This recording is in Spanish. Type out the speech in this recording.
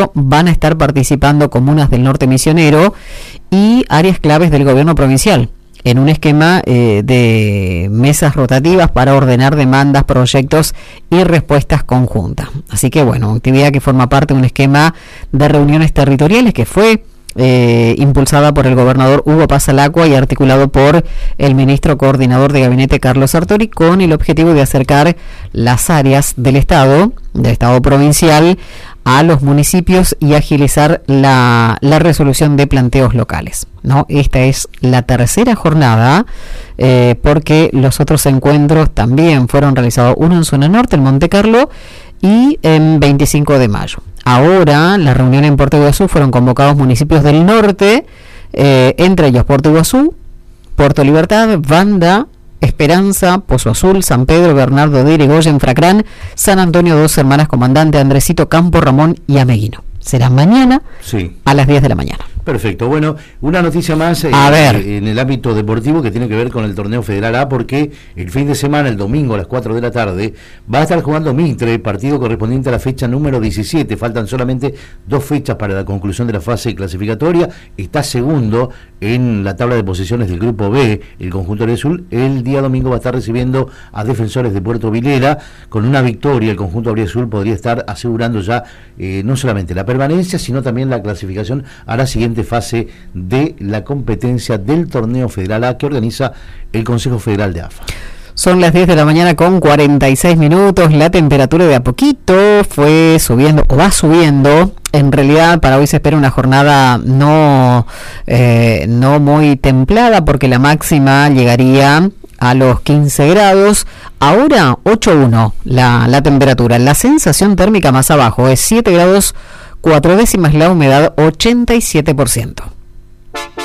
territorio van a estar participando comunas del norte misionero y áreas claves del gobierno provincial, en un esquema de mesas rotativas para ordenar demandas, proyectos y respuestas conjuntas. Así que bueno, actividad que forma parte de un esquema de reuniones territoriales que fue impulsada por el gobernador Hugo Pasalacqua y articulado por el ministro coordinador de gabinete Carlos Sartori, con el objetivo de acercar las áreas del Estado provincial a los municipios y agilizar la resolución de planteos locales, ¿no? Esta es la tercera jornada, porque los otros encuentros también fueron realizados, uno en zona norte, en Monte Carlo, y en 25 de mayo. Ahora, la reunión en Puerto Iguazú fueron convocados municipios del norte, entre ellos Puerto Iguazú, Puerto Libertad, Banda, Esperanza, Pozo Azul, San Pedro, Bernardo de Irigoyen, Fracrán, San Antonio, Dos Hermanas, Comandante, Andresito, Campo Ramón y Ameguino. Será mañana a las 10 de la mañana. Perfecto. Bueno, una noticia más en el ámbito deportivo que tiene que ver con el torneo Federal A, porque el fin de semana, el domingo a las 4 de la tarde, va a estar jugando Mitre, partido correspondiente a la fecha número 17. Faltan solamente 2 fechas para la conclusión de la fase clasificatoria. Está segundo en la tabla de posiciones del grupo B, el conjunto Azul. El día domingo va a estar recibiendo a Defensores de Puerto Vilera. Con una victoria, el conjunto Azul podría estar asegurando ya no solamente la permanencia, sino también la clasificación a la siguiente fase de la competencia del torneo Federal A que organiza el Consejo Federal de AFA. Son las 10 de la mañana con 46 minutos. La temperatura de a poquito fue subiendo, o va subiendo. En realidad, para hoy se espera una jornada no muy templada, porque la máxima llegaría a los 15 grados. Ahora 8.1 la temperatura. La sensación térmica más abajo es 7 grados 4 décimas, la humedad 87%.